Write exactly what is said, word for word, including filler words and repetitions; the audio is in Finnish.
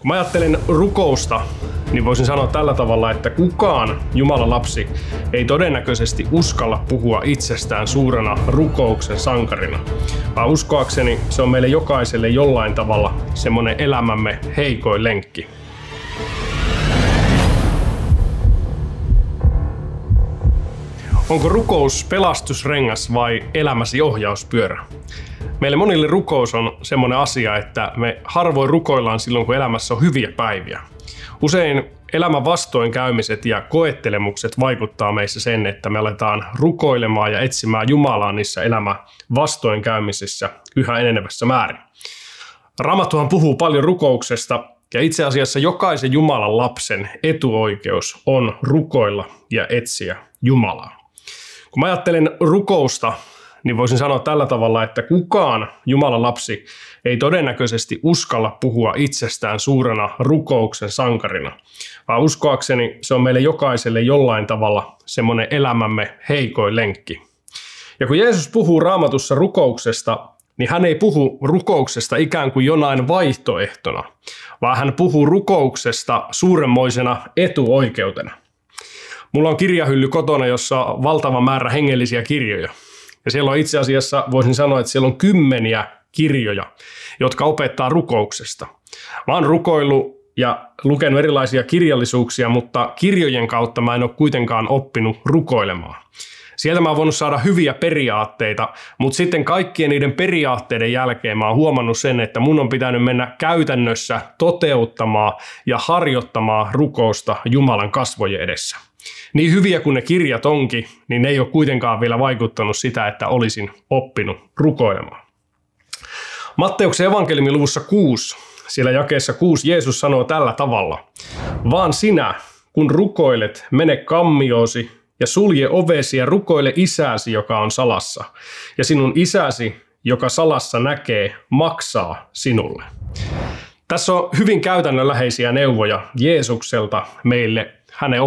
Kun mä ajattelen rukousta, niin voisin sanoa tällä tavalla, että kukaan Jumalan lapsi ei todennäköisesti uskalla puhua itsestään suurena rukouksen sankarina, vaan uskoakseni se on meille jokaiselle jollain tavalla semmoinen elämämme heikoin lenkki. Onko rukous pelastusrengas vai elämäsi ohjauspyörä? Meille monille rukous on semmoinen asia, että me harvoin rukoillaan silloin, kun elämässä on hyviä päiviä. Usein elämän vastoinkäymiset ja koettelemukset vaikuttaa meissä sen, että me aletaan rukoilemaan ja etsimään Jumalaa niissä elämän vastoinkäymisissä yhä enenevässä määrin. Raamattuhan puhuu paljon rukouksesta ja itse asiassa jokaisen Jumalan lapsen etuoikeus on rukoilla ja etsiä Jumalaa. Kun mä ajattelen rukousta, niin voisin sanoa tällä tavalla, että kukaan Jumalan lapsi ei todennäköisesti uskalla puhua itsestään suurena rukouksen sankarina, vaan uskoakseni se on meille jokaiselle jollain tavalla semmoinen elämämme heikoin lenkki. Ja kun Jeesus puhuu Raamatussa rukouksesta, niin hän ei puhu rukouksesta ikään kuin jonain vaihtoehtona, vaan hän puhuu rukouksesta suuremmoisena etuoikeutena. Mulla on kirjahylly kotona, jossa on valtava määrä hengellisiä kirjoja. Ja siellä on itse asiassa, voisin sanoa, että siellä on kymmeniä kirjoja, jotka opettaa rukouksesta. Mä oon rukoillut ja lukenut erilaisia kirjallisuuksia, mutta kirjojen kautta mä en ole kuitenkaan oppinut rukoilemaan. Sieltä mä oon voinut saada hyviä periaatteita, mutta sitten kaikkien niiden periaatteiden jälkeen mä oon huomannut sen, että mun on pitänyt mennä käytännössä toteuttamaan ja harjoittamaan rukousta Jumalan kasvojen edessä. Niin hyviä kuin ne kirjat onkin, niin ne ei ole kuitenkaan vielä vaikuttanut sitä, että olisin oppinut rukoilemaan. Matteuksen evankeliumin luvussa kuusi, siellä jakeessa kuusi Jeesus sanoo tällä tavalla. Vaan sinä, kun rukoilet, mene kammioosi ja sulje ovesi ja rukoile isäsi, joka on salassa. Ja sinun isäsi, joka salassa näkee, maksaa sinulle. Tässä on hyvin käytännönläheisiä neuvoja Jeesukselta meille hänen